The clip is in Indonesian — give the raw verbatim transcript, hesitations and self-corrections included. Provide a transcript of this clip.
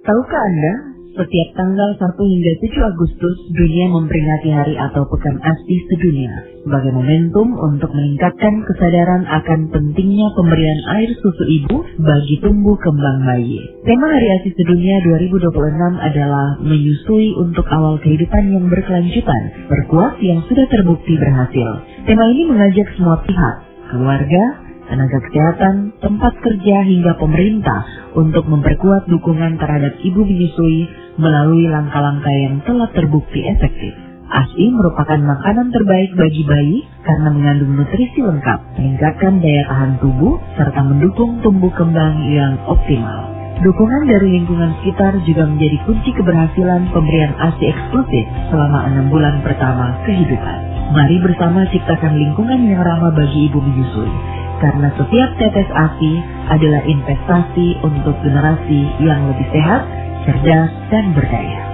Tahukah Anda, setiap tanggal satu hingga tujuh Agustus, dunia memperingati hari atau Pekan ASI sedunia sebagai momentum untuk meningkatkan kesadaran akan pentingnya pemberian air susu ibu bagi tumbuh kembang bayi. Tema Hari ASI Sedunia dua ribu dua puluh enam adalah menyusui untuk awal kehidupan yang berkelanjutan, perkuat yang sudah terbukti berhasil. Tema ini mengajak semua pihak, keluarga, tenaga kesehatan, tempat kerja hingga pemerintah untuk memperkuat dukungan terhadap ibu menyusui melalui langkah-langkah yang telah terbukti efektif. ASI merupakan makanan terbaik bagi bayi karena mengandung nutrisi lengkap, meningkatkan daya tahan tubuh, serta mendukung tumbuh kembang yang optimal. Dukungan dari lingkungan sekitar juga menjadi kunci keberhasilan pemberian ASI eksklusif selama enam bulan pertama kehidupan. Mari bersama ciptakan lingkungan yang ramah bagi ibu menyusui. Karena setiap tetes ASI adalah investasi untuk generasi yang lebih sehat, cerdas, dan berdaya.